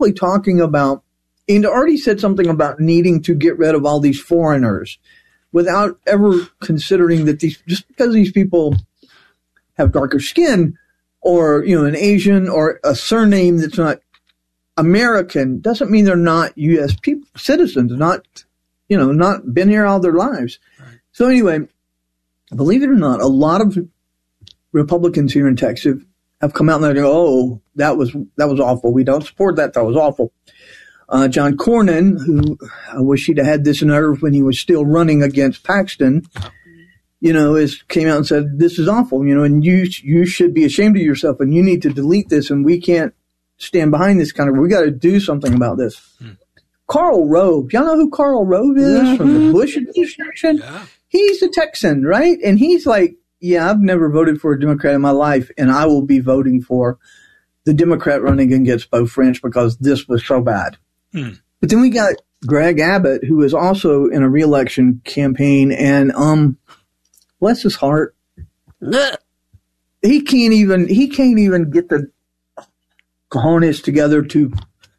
basically talking about, and already said something about needing to get rid of all these foreigners without ever considering that just because these people have darker skin or, an Asian or a surname that's not American doesn't mean they're not U.S. citizens, not been here all their lives. Right. So anyway, believe it or not, a lot of Republicans here in Texas have come out and they go, "Oh, that was awful. We don't support that. That was awful." John Cornyn, who I wish he'd have had this nerve when he was still running against Paxton, came out and said, "This is awful, and you should be ashamed of yourself, and you need to delete this, and we can't stand behind this kind of. We got to do something about this." Karl Rove, y'all know who Karl Rove is from the Bush administration? Yeah. He's a Texan, right? And he's like, "Yeah, I've never voted for a Democrat in my life, and I will be voting for the Democrat running against Beau French because this was so bad." But then we got Greg Abbott, who is also in a re-election campaign, and bless his heart, he can't even get the cojones together to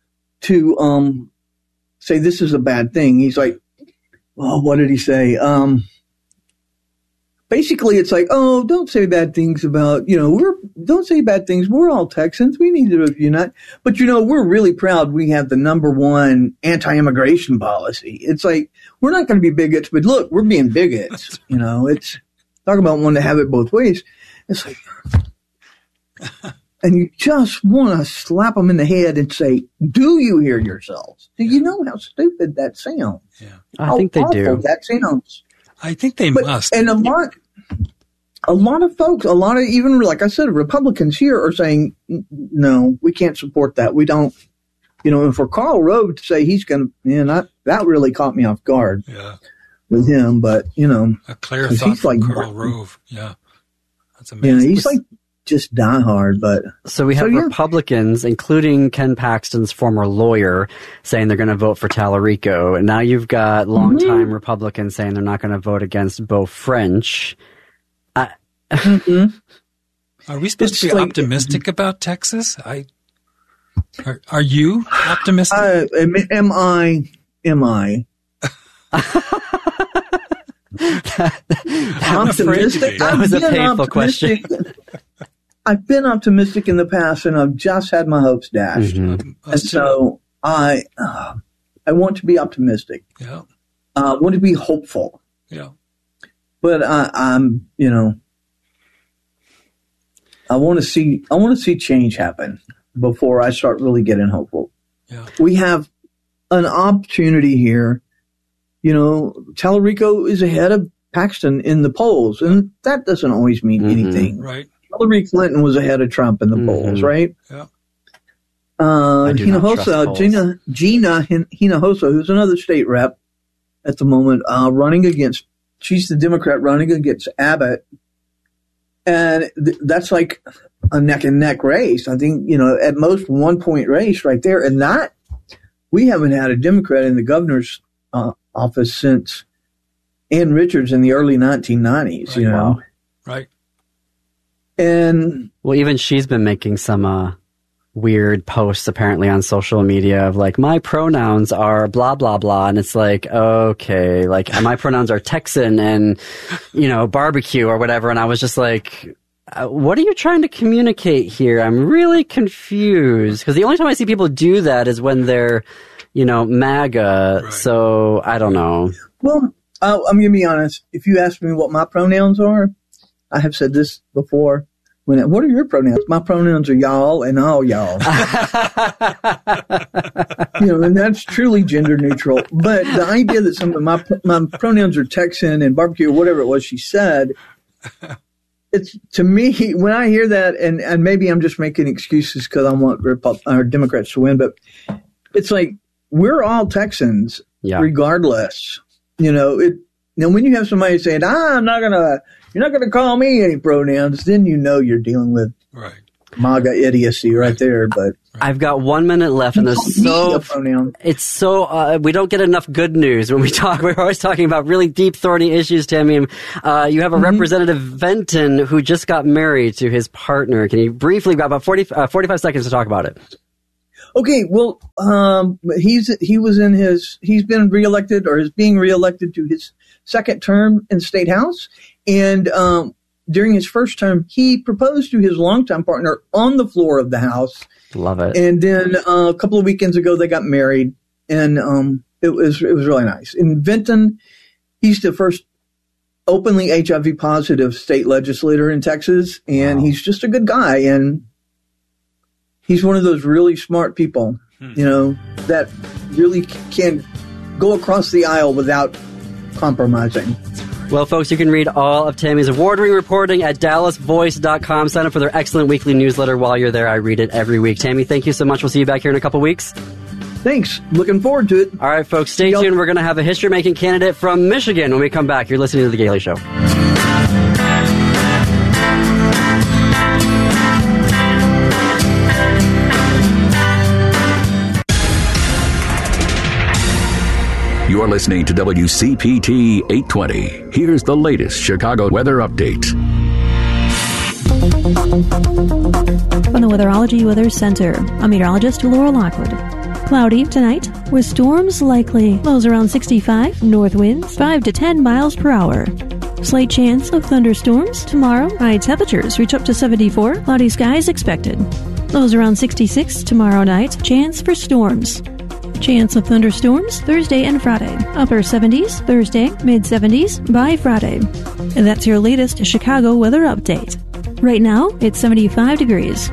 say this is a bad thing. He's like, oh, what did he say? Basically, it's like, oh, don't say bad things about, don't say bad things. We're all Texans. We need to unite. But, we're really proud we have the #1 anti-immigration policy. It's like, we're not going to be bigots, but look, we're being bigots. It's talk about wanting to have it both ways. It's like, and you just want to slap them in the head and say, do you hear yourselves? Do you know how stupid that sounds? Yeah, I think they do. That sounds. I think they must. And a lot of folks, even, like I said, Republicans here are saying, no, we can't support that. We don't, and for Karl Rove to say he's going to, that really caught me off guard with him. But, a clear thought from Karl Rove. Yeah. That's amazing. Yeah, he's like just diehard. But so we have Republicans, including Ken Paxton's former lawyer, saying they're going to vote for Tallarico. And now you've got longtime Republicans saying they're not going to vote against Beau French. Are we supposed to be optimistic about Texas? Are you optimistic? Am I? Optimistic? That was a painful question. I've been optimistic in the past, and I've just had my hopes dashed. And so I want to be optimistic. Yeah. I want to be hopeful. Yeah. But I'm, I want to see change happen before I start really getting hopeful. Yeah. We have an opportunity here. Tallarico is ahead of Paxton in the polls, and that doesn't always mean anything. Right. Hillary Clinton was ahead of Trump in the polls, right? Yeah. Gina Hinojosa, who's another state rep at the moment, she's the Democrat running against Abbott. And that's like a neck and neck race. I think, at most 1 point race right there. And we haven't had a Democrat in the governor's office since Ann Richards in the early 1990s, Wow. Right. And even she's been making some weird posts apparently on social media of like, my pronouns are blah, blah, blah. And it's like, okay, like my pronouns are Texan and, barbecue or whatever. And I was just like, what are you trying to communicate here? I'm really confused because the only time I see people do that is when they're, MAGA. Right. So I don't know. Well, I'm going to be honest. If you ask me what my pronouns are, I have said this before. What are your pronouns? My pronouns are y'all and all y'all. And that's truly gender neutral. But the idea that some of my pronouns are Texan and barbecue or whatever it was she said, it's to me when I hear that, and maybe I'm just making excuses because I want Democrats to win, but it's like we're all Texans regardless. Now when you have somebody saying, you're not going to call me any pronouns, then you're dealing with MAGA idiocy right there. But I've got 1 minute left, and we don't get enough good news when we talk. We're always talking about really deep, thorny issues, Tammy. You have a Representative Venton who just got married to his partner. Can you briefly, got about 45 seconds to talk about it? Okay, well, he's been reelected or is being reelected to his second term in State House. And during his first term, he proposed to his longtime partner on the floor of the House. Love it. And then a couple of weekends ago, they got married, and it was really nice. In Vinton, he's the first openly HIV positive state legislator in Texas, and he's just a good guy, and he's one of those really smart people, that really can go across the aisle without compromising. Well, folks, you can read all of Tammy's award-winning reporting at DallasVoice.com. Sign up for their excellent weekly newsletter while you're there. I read it every week. Tammy, thank you so much. We'll see you back here in a couple weeks. Thanks. Looking forward to it. All right, folks, stay tuned. We're going to have a history-making candidate from Michigan when we come back. You're listening to The Gailey Show. You're listening to WCPT 820. Here's the latest Chicago weather update. From the Weatherology Weather Center, I'm meteorologist Laura Lockwood. Cloudy tonight, with storms likely. Lows around 65, north winds 5 to 10 miles per hour. Slight chance of thunderstorms tomorrow. High temperatures reach up to 74. Cloudy skies expected. Lows around 66 tomorrow night. Chance for storms. Chance of thunderstorms Thursday and Friday. Upper 70s Thursday, mid-70s by Friday. And that's your latest Chicago weather update. Right now, it's 75 degrees.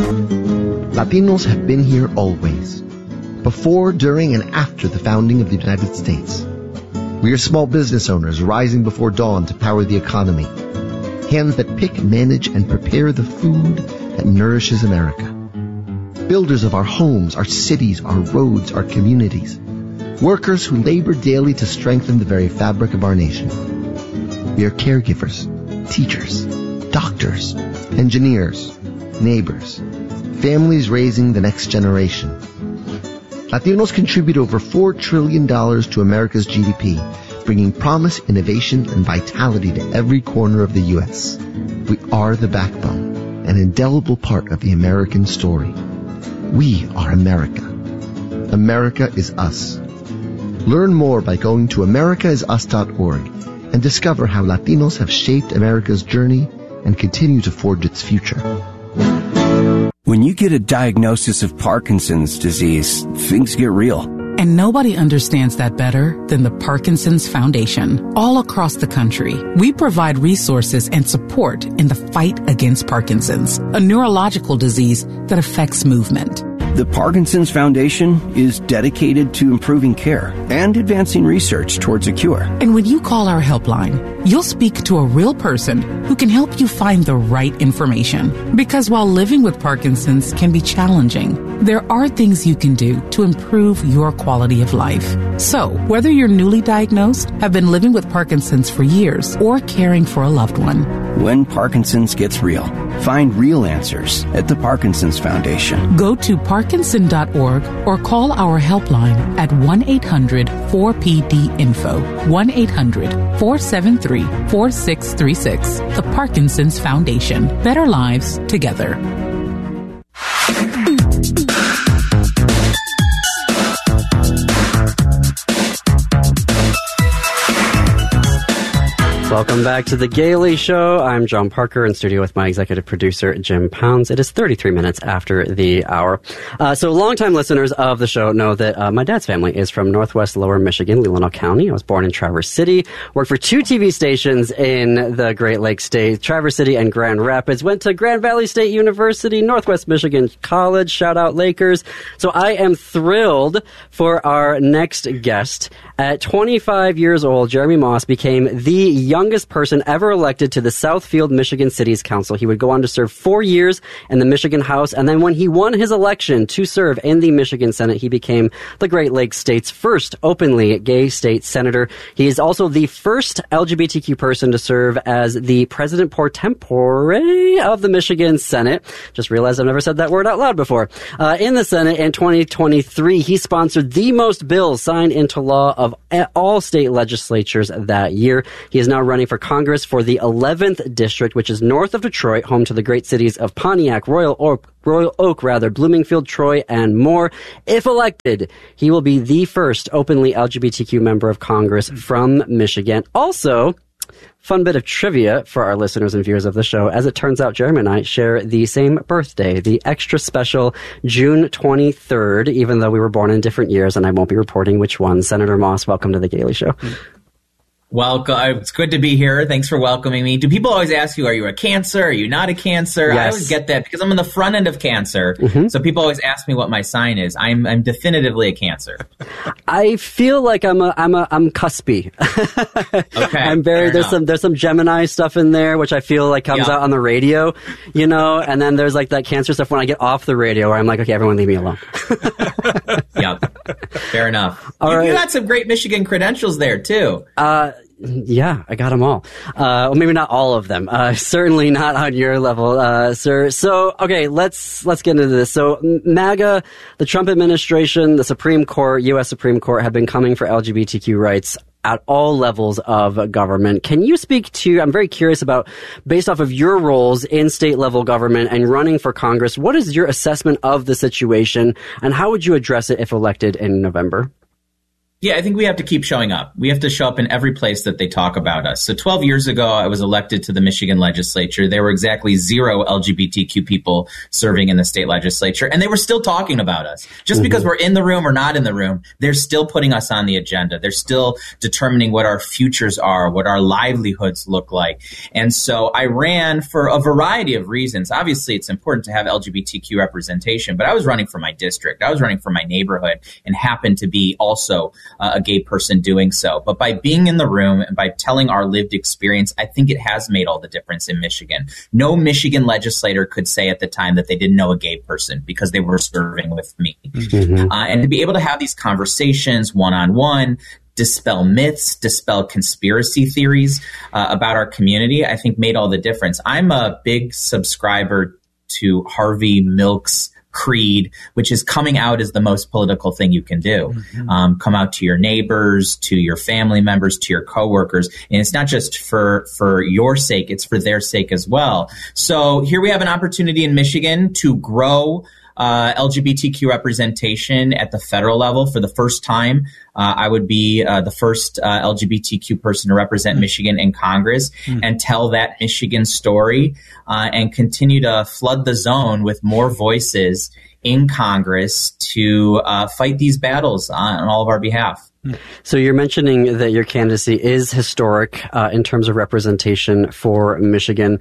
Latinos have been here always. Before, during, and after the founding of the United States. We are small business owners rising before dawn to power the economy. Hands that pick, manage, and prepare the food that nourishes America. Builders of our homes, our cities, our roads, our communities. Workers who labor daily to strengthen the very fabric of our nation. We are caregivers, teachers, doctors, engineers, neighbors, families raising the next generation. Latinos contribute over $4 trillion to America's GDP, bringing promise, innovation, and vitality to every corner of the U.S. We are the backbone, an indelible part of the American story. We are America. America is us. Learn more by going to americaisus.org and discover how Latinos have shaped America's journey and continue to forge its future. When you get a diagnosis of Parkinson's disease, things get real. And nobody understands that better than the Parkinson's Foundation. All across the country, we provide resources and support in the fight against Parkinson's, a neurological disease that affects movement. The Parkinson's Foundation is dedicated to improving care and advancing research towards a cure. And when you call our helpline, you'll speak to a real person who can help you find the right information. Because while living with Parkinson's can be challenging, there are things you can do to improve your quality of life. So, whether you're newly diagnosed, have been living with Parkinson's for years, or caring for a loved one, when Parkinson's gets real, find real answers at the Parkinson's Foundation. Go to Parkinson.org or call our helpline at 1-800-4PD-INFO, 1-800-473-4636. The Parkinson's Foundation. Better lives together. Welcome back to The Gailey Show. I'm John Parker in studio with my executive producer, Jim Pounds. It is 33 minutes after the hour. So longtime listeners of the show know that my dad's family is from Northwest Lower Michigan, Leelanau County. I was born in Traverse City, worked for 2 TV stations in the Great Lakes State, Traverse City and Grand Rapids, went to Grand Valley State University, Northwest Michigan College, shout out Lakers. So I am thrilled for our next guest. At 25 years old, Jeremy Moss became the youngest person ever elected to the Southfield, Michigan City's Council. He would go on to serve 4 years in the Michigan House, and then when he won his election to serve in the Michigan Senate, he became the Great Lakes State's first openly gay state senator. He is also the first LGBTQ person to serve as the president pro tempore of the Michigan Senate. Just realized I've never said that word out loud before. In the Senate in 2023, he sponsored the most bills signed into law of all state legislatures that year. He is now running running for Congress for the 11th District, which is north of Detroit, home to the great cities of Pontiac, Royal Oak, Bloomingfield, Troy, and more. If elected, he will be the first openly LGBTQ member of Congress from Michigan. Also, fun bit of trivia for our listeners and viewers of the show. As it turns out, Jeremy and I share the same birthday, the extra special June 23rd, even though we were born in different years, and I won't be reporting which one. Senator Moss, welcome to the Gailey Show. Welcome. It's good to be here. Thanks for welcoming me. Do people always ask you, are you a Cancer? Are you not a Cancer? Yes. I always get that because I'm on the front end of Cancer. So people always ask me what my sign is. I'm definitively a Cancer. I feel like I'm cuspy. Okay. I'm there's some Gemini stuff in there, which I feel like comes out on the radio, you know, and then there's like that Cancer stuff when I get off the radio where I'm like, okay, everyone leave me alone. Fair enough. Right. You got some great Michigan credentials there too. Yeah, I got them all. Well, maybe not all of them. Certainly not on your level, sir. So, okay, let's get into this. So, MAGA, the Trump administration, the Supreme Court, U.S. Supreme Court have been coming for LGBTQ rights at all levels of government. Can you speak to, I'm very curious about, based off of your roles in state level government and running for Congress, what is your assessment of the situation and how would you address it if elected in November? Yeah, I think we have to keep showing up. We have to show up in every place that they talk about us. So 12 years ago, I was elected to the Michigan legislature. There were exactly 0 LGBTQ people serving in the state legislature, and they were still talking about us. Just because we're in the room or not in the room, they're still putting us on the agenda. They're still determining what our futures are, what our livelihoods look like. And so I ran for a variety of reasons. Obviously, it's important to have LGBTQ representation, but I was running for my district. I was running for my neighborhood and happened to be also a gay person doing so. But by being in the room and by telling our lived experience, I think it has made all the difference in Michigan. No Michigan legislator could say at the time that they didn't know a gay person because they were serving with me. And to be able to have these conversations one-on-one, dispel myths, dispel conspiracy theories about our community, I think made all the difference. I'm a big subscriber to Harvey Milk's creed, which is coming out is the most political thing you can do. Come out to your neighbors, to your family members, to your coworkers. And it's not just for your sake, it's for their sake as well. So here we have an opportunity in Michigan to grow LGBTQ representation at the federal level. For the first time, I would be the first LGBTQ person to represent Michigan in Congress and tell that Michigan story and continue to flood the zone with more voices in Congress to fight these battles on all of our behalf. So you're mentioning that your candidacy is historic in terms of representation for Michigan.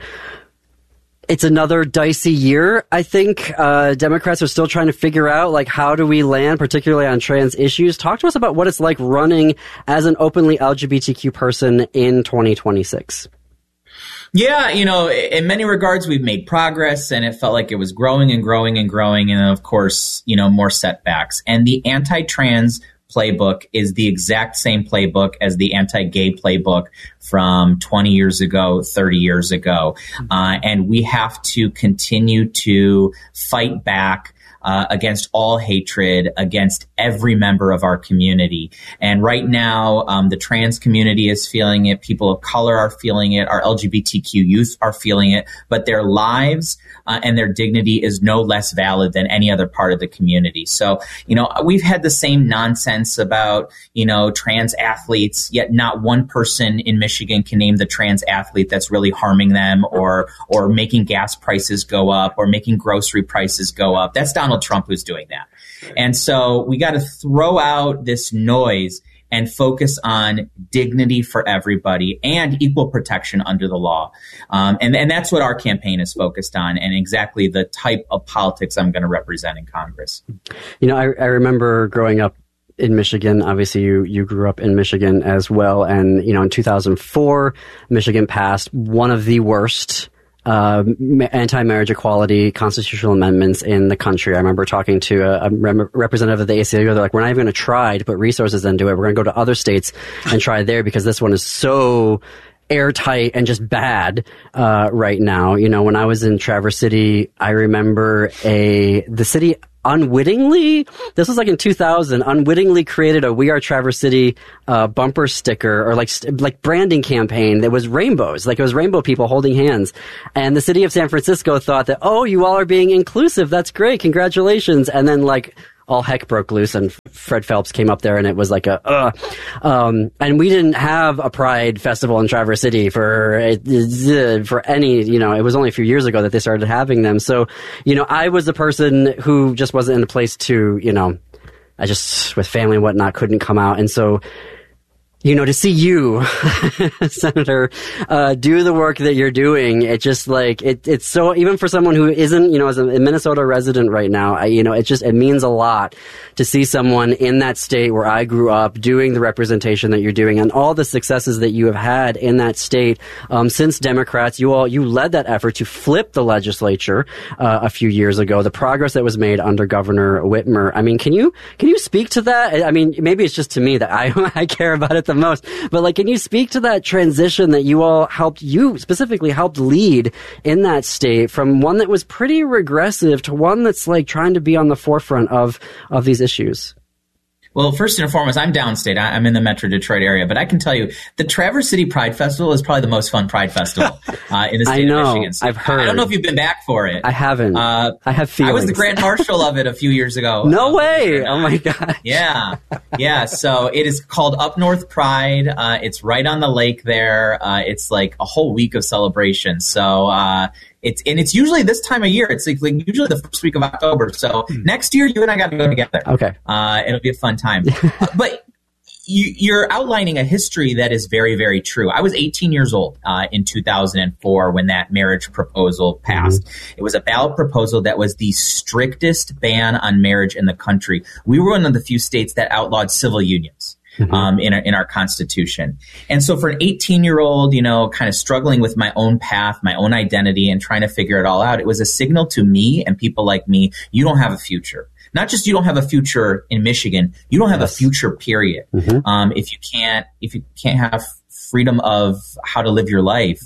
It's another dicey year. I think Democrats are still trying to figure out, like, how do we land, particularly on trans issues. Talk to us about what it's like running as an openly LGBTQ person in 2026. Yeah, you know, in many regards, we've made progress, and it felt like it was growing and growing and growing. And of course, you know, more setbacks. And the anti-trans playbook is the exact same playbook as the anti-gay playbook from 20 years ago, 30 years ago. And we have to continue to fight back against all hatred, against every member of our community. And right now, the trans community is feeling it. People of color are feeling it. Our LGBTQ youth are feeling it. But their lives and their dignity is no less valid than any other part of the community. So, you know, we've had the same nonsense about, you know, trans athletes, yet not one person in Michigan can name the trans athlete that's really harming them or making gas prices go up or making grocery prices go up. That's Donald Trump who's doing that. And so we got to throw out this noise and focus on dignity for everybody and equal protection under the law. And that's what our campaign is focused on and exactly the type of politics I'm going to represent in Congress. You know, I remember growing up in Michigan. Obviously, you grew up in Michigan as well. And, you know, in 2004, Michigan passed one of the worst anti-marriage equality constitutional amendments in the country. I remember talking to a representative of the ACLU. They're like, we're not even going to try to put resources into it. We're going to go to other states and try there because this one is so airtight and just bad right now. You know, when I was in Traverse City, I remember the city unwittingly, this was like in 2000, unwittingly created a We Are Traverse City bumper sticker or like branding campaign that was rainbows. Like it was rainbow people holding hands. And the city of San Francisco thought that, oh, you all are being inclusive. That's great. Congratulations. And then like all heck broke loose and Fred Phelps came up there and it was like and we didn't have a Pride festival in Traverse City for any, it was only a few years ago that they started having them. So, I was the person who just wasn't in a place to, I just, with family and whatnot, couldn't come out. And so, to see you, Senator, do the work that you're doing, it just like, it's so, even for someone who isn't, as a Minnesota resident right now, it means a lot to see someone in that state where I grew up doing the representation that you're doing and all the successes that you have had in that state. Since Democrats, you led that effort to flip the legislature, a few years ago, the progress that was made under Governor Whitmer. I mean, can you speak to that? I mean, maybe it's just to me that I care about it the most, but like, can you speak to that transition that you specifically helped lead in that state from one that was pretty regressive to one that's like trying to be on the forefront of these issues? Well, first and foremost, I'm downstate. I'm in the Metro Detroit area, but I can tell you the Traverse City Pride Festival is probably the most fun Pride Festival in the state of Michigan. So I've heard. I don't know if you've been back for it. I haven't. I have feelings. I was the grand marshal of it a few years ago. No way! Oh my god! Yeah. So it is called Up North Pride. It's right on the lake there. It's like a whole week of celebration. So it's usually this time of year. It's like usually the first week of October. So next year, you and I got to go together. Okay. It'll be a fun time. But you're outlining a history that is very, very true. I was 18 years old in 2004 when that marriage proposal passed. Mm-hmm. It was a ballot proposal that was the strictest ban on marriage in the country. We were one of the few states that outlawed civil unions. In our Constitution. And so for an 18-year-old, kind of struggling with my own path, my own identity, and trying to figure it all out, it was a signal to me and people like me, you don't have a future. Not just you don't have a future in Michigan, you don't have a future, period. Mm-hmm. If you can't have freedom of how to live your life,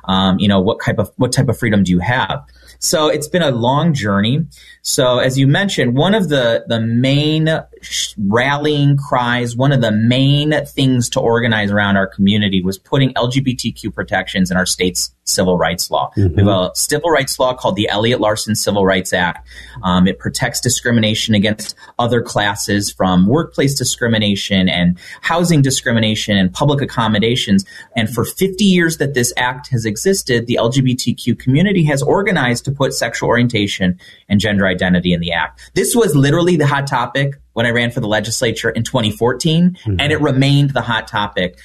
what type of freedom do you have? So it's been a long journey. So as you mentioned, one of the main rallying cries, one of the main things to organize around our community was putting LGBTQ protections in our state's civil rights law. Mm-hmm. We have a civil rights law called the Elliott Larson Civil Rights Act. It protects discrimination against other classes, from workplace discrimination and housing discrimination and public accommodations. And for 50 years that this act has existed, the LGBTQ community has organized to put sexual orientation and gender identity in the act. This was literally the hot topic when I ran for the legislature in 2014, and it remained the hot topic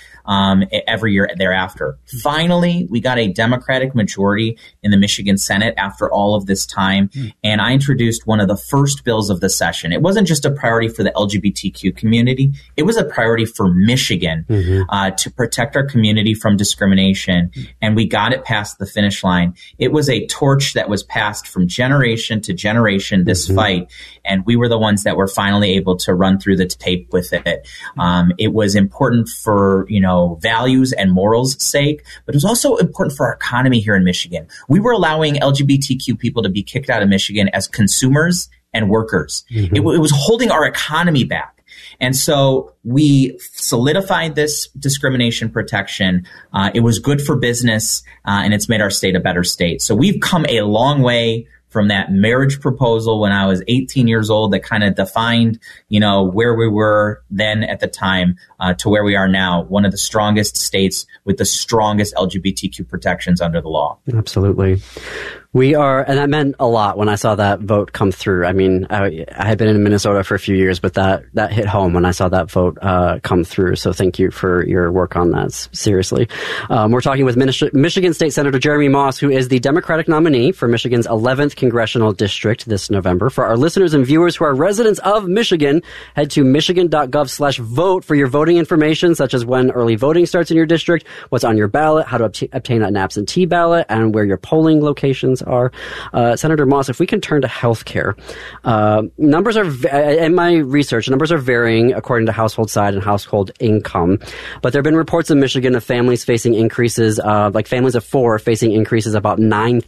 every year thereafter. Finally, we got a Democratic majority in the Michigan Senate after all of this time, and I introduced one of the first bills of the session. It wasn't just a priority for the LGBTQ community. It was a priority for Michigan to protect our community from discrimination, and we got it past the finish line. It was a torch that was passed from generation to generation, this fight, and we were the ones that were finally able to run through the tape with it. It was important for, values and morals sake, but it was also important for our economy here in Michigan. We were allowing LGBTQ people to be kicked out of Michigan as consumers and workers. Mm-hmm. It was holding our economy back. And so we solidified this discrimination protection. It was good for business, and it's made our state a better state. So we've come a long way from that marriage proposal when I was 18 years old that kind of defined, where we were then at the time, to where we are now, one of the strongest states with the strongest LGBTQ protections under the law. Absolutely. We are, and that meant a lot when I saw that vote come through. I mean, I had been in Minnesota for a few years, but that hit home when I saw that vote come through. So thank you for your work on that. Seriously. We're talking with Michigan State Senator Jeremy Moss, who is the Democratic nominee for Michigan's 11th Congressional District this November. For our listeners and viewers who are residents of Michigan, head to michigan.gov/vote for your voting information, such as when early voting starts in your district, what's on your ballot, how to obtain an absentee ballot, and where your polling locations are. Senator Moss, if we can turn to healthcare, numbers are, in my research, numbers are varying according to household size and household income. But there have been reports in Michigan of families facing increases, like families of four facing increases about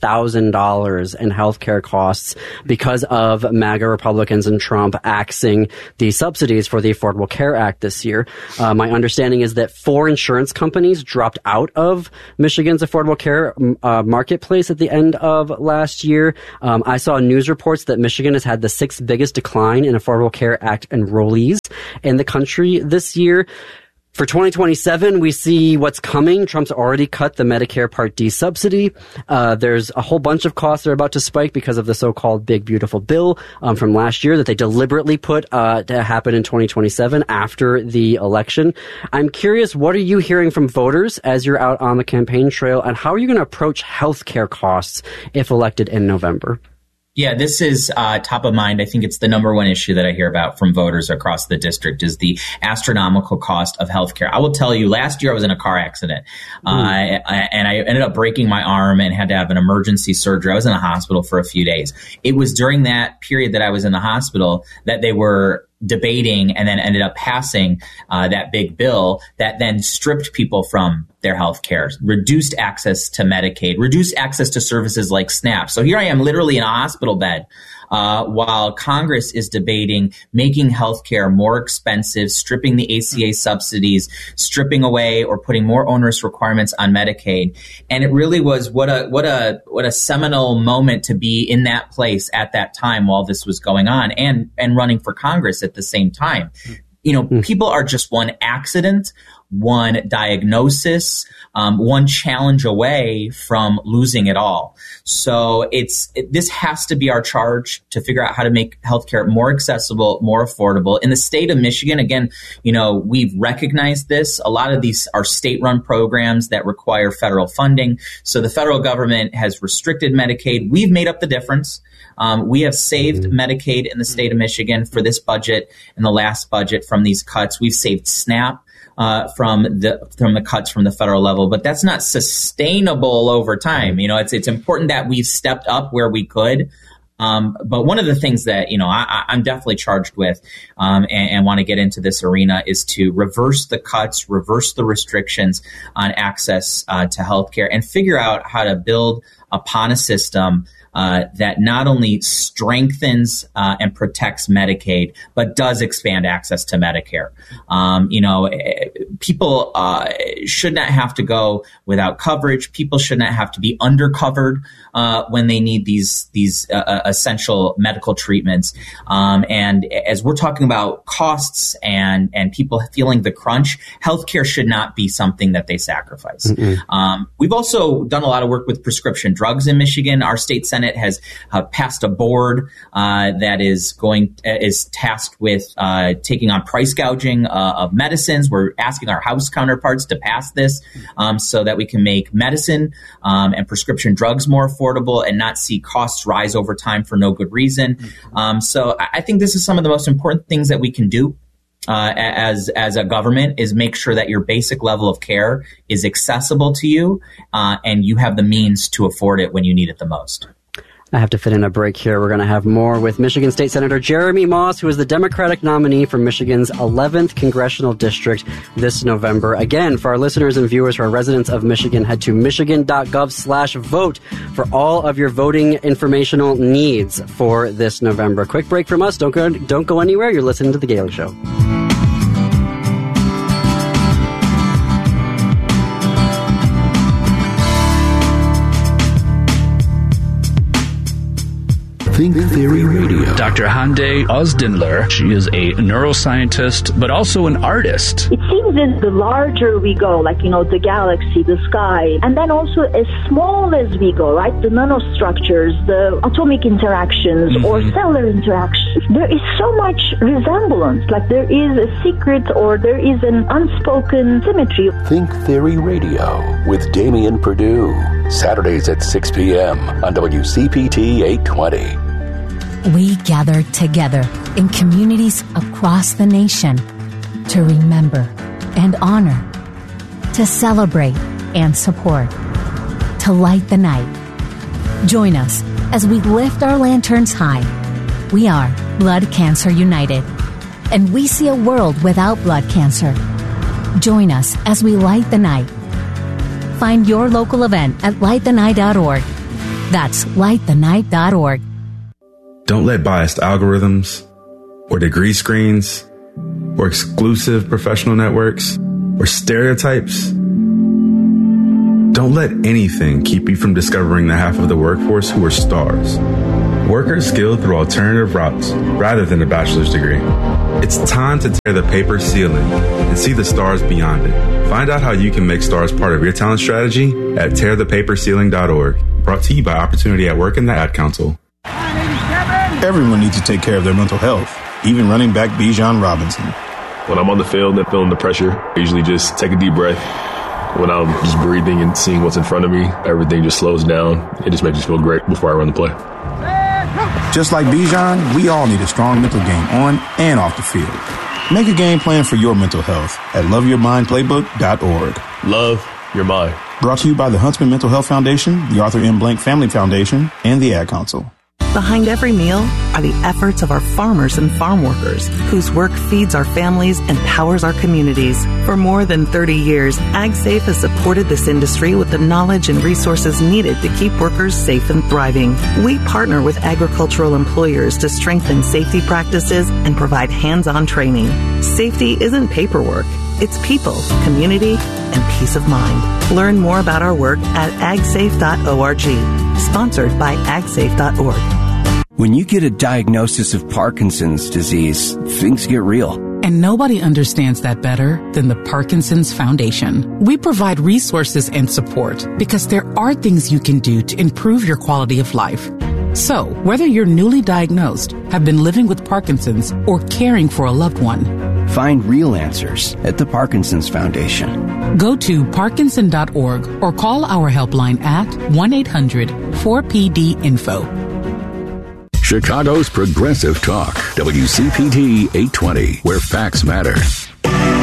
$9,000 in healthcare costs because of MAGA Republicans and Trump axing the subsidies for the Affordable Care Act this year. My understanding is that 4 insurance companies dropped out of Michigan's Affordable Care marketplace at the end of last year. I saw news reports that Michigan has had the 6th biggest decline in Affordable Care Act enrollees in the country this year. For 2027, we see what's coming. Trump's already cut the Medicare Part D subsidy. There's a whole bunch of costs that are about to spike because of the so-called Big Beautiful Bill from last year that they deliberately put to happen in 2027 after the election. I'm curious, what are you hearing from voters as you're out on the campaign trail, and how are you going to approach healthcare costs if elected in November? Yeah, this is top of mind. I think it's the number one issue that I hear about from voters across the district is the astronomical cost of healthcare. I will tell you, last year I was in a car accident and I ended up breaking my arm and had to have an emergency surgery. I was in the hospital for a few days. It was during that period that I was in the hospital that they were debating and then ended up passing that big bill that then stripped people from their health care, reduced access to Medicaid, reduced access to services like SNAP. So here I am literally in a hospital bed while Congress is debating making health care more expensive, stripping the ACA subsidies, stripping away or putting more onerous requirements on Medicaid. And it really was what a seminal moment to be in that place at that time while this was going on and running for Congress at the same time. You know, people are just one accident, one diagnosis, one challenge away from losing it all. So this has to be our charge to figure out how to make healthcare more accessible, more affordable. In the state of Michigan, again, you know, we've recognized this. A lot of these are state-run programs that require federal funding. So the federal government has restricted Medicaid. We've made up the difference. We have saved Medicaid in the state of Michigan for this budget and the last budget from these cuts. We've saved SNAP from the cuts from the federal level, but that's not sustainable over time. You know, it's important that we've stepped up where we could. But one of the things that, you know, I'm definitely charged with and want to get into this arena is to reverse the cuts, reverse the restrictions on access to healthcare, and figure out how to build upon a system that not only strengthens and protects Medicaid, but does expand access to Medicare. You know, people should not have to go without coverage. People should not have to be undercovered when they need these essential medical treatments. And as we're talking about costs and people feeling the crunch, healthcare should not be something that they sacrifice. We've also done a lot of work with prescription drugs in Michigan. Our state Senate has passed a board that is tasked with taking on price gouging of medicines. We're asking our House counterparts to pass this so that we can make medicine and prescription drugs more affordable and not see costs rise over time for no good reason. So I think this is some of the most important things that we can do as a government, is make sure that your basic level of care is accessible to you and you have the means to afford it when you need it the most. I have to fit in a break here. We're going to have more with Michigan State Senator Jeremy Moss, who is the Democratic nominee for Michigan's 11th Congressional District this November. Again, for our listeners and viewers who are residents of Michigan, head to michigan.gov/vote for all of your voting informational needs for this November. Quick break from us. Don't go anywhere. You're listening to The Gailey Show. Think Theory Radio. Dr. Hande Ozdinler, she is a neuroscientist, but also an artist. It seems that the larger we go, like, you know, the galaxy, the sky, and then also as small as we go, right, the nanostructures, the atomic interactions or cellular interactions, there is so much resemblance, like there is a secret or there is an unspoken symmetry. Think Theory Radio with Damian Perdue. Saturdays at 6 p.m. on WCPT 820. We gather together in communities across the nation to remember and honor, to celebrate and support, to light the night, Join us as we lift our lanterns high. We are Blood Cancer United, and we see a world without blood cancer. Join us as we light the night. Find your local event at lightthenight.org. That's lightthenight.org. Don't let biased algorithms or degree screens or exclusive professional networks or stereotypes. Don't let anything keep you from discovering the half of the workforce who are stars. Workers skilled through alternative routes rather than a bachelor's degree. It's time to tear the paper ceiling and see the stars beyond it. Find out how you can make stars part of your talent strategy at tearthepaperceiling.org. Brought to you by Opportunity at Work and the Ad Council. Everyone needs to take care of their mental health, even running back Bijan Robinson. When I'm on the field and feeling the pressure, I usually just take a deep breath. When I'm just breathing and seeing what's in front of me, everything just slows down. It just makes me feel great before I run the play. Just like Bijan, we all need a strong mental game on and off the field. Make a game plan for your mental health at loveyourmindplaybook.org. Love your mind. Brought to you by the Huntsman Mental Health Foundation, the Arthur M. Blank Family Foundation, and the Ad Council. Behind every meal are the efforts of our farmers and farm workers, whose work feeds our families and powers our communities. For more than 30 years, AgSafe has supported this industry with the knowledge and resources needed to keep workers safe and thriving. We partner with agricultural employers to strengthen safety practices and provide hands-on training. Safety isn't paperwork. It's people, community, and peace of mind. Learn more about our work at agsafe.org. Sponsored by agsafe.org. When you get a diagnosis of Parkinson's disease, things get real. And nobody understands that better than the Parkinson's Foundation. We provide resources and support because there are things you can do to improve your quality of life. So, whether you're newly diagnosed, have been living with Parkinson's, or caring for a loved one, find real answers at the Parkinson's Foundation. Go to parkinson.org or call our helpline at 1-800-4PD-INFO. Chicago's Progressive Talk, WCPT 820, where facts matter.